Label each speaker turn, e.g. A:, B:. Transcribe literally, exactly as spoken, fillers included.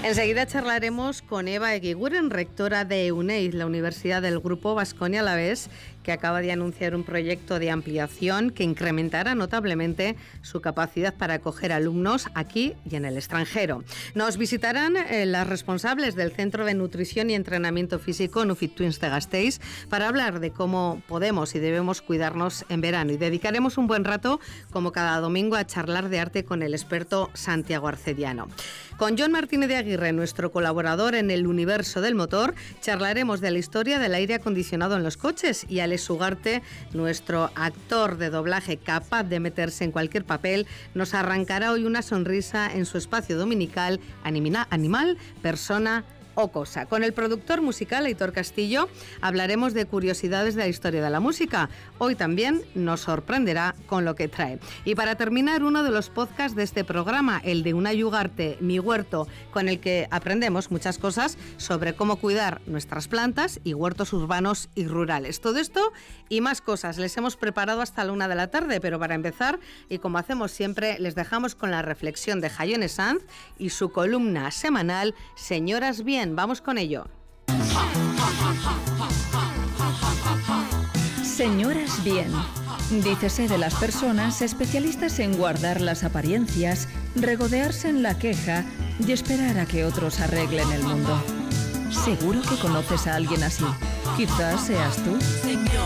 A: Enseguida charlaremos con Eva Eguiguren, rectora de EUNEID, la Universidad del Grupo Baskonia Alavés, que acaba de anunciar un proyecto de ampliación que incrementará notablemente su capacidad para acoger alumnos aquí y en el extranjero. Nos visitarán eh, las responsables del Centro de Nutrición y Entrenamiento Físico Nufit Twins de Gasteiz para hablar de cómo podemos y debemos cuidarnos en verano, y dedicaremos un buen rato, como cada domingo, a charlar de arte con el experto Santiago Arcediano. Con Jon Martínez de Aguirre, nuestro colaborador en el universo del motor, charlaremos de la historia del aire acondicionado en los coches, y Alex Ugarte, nuestro actor de doblaje capaz de meterse en cualquier papel, nos arrancará hoy una sonrisa en su espacio dominical Animal, animal Persona o Cosa. Con el productor musical Aitor Castillo hablaremos de curiosidades de la historia de la música. Hoy también nos sorprenderá con lo que trae. Y para terminar, uno de los podcasts de este programa, el de Unai Ugarte, Mi Huerto, con el que aprendemos muchas cosas sobre cómo cuidar nuestras plantas y huertos urbanos y rurales. Todo esto y más cosas les hemos preparado hasta la una de la tarde, pero para empezar, y como hacemos siempre, les dejamos con la reflexión de Jaione Sanz y su columna semanal Señoras Bien. Vamos con ello.
B: Señoras bien. Dícese de las personas especialistas en guardar las apariencias, regodearse en la queja y esperar a que otros arreglen el mundo. Seguro que conoces a alguien así. Quizás seas tú.